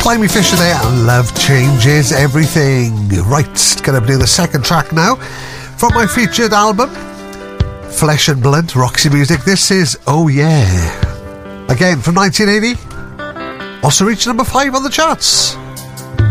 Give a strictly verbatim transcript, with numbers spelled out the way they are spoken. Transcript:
Slimy Fisher there, and Love Changes Everything. Right, gonna do the second track now from my featured album, Flesh and Blood, Roxy Music. This is Oh Yeah. Again, from nineteen eighty. Also reached number five on the charts.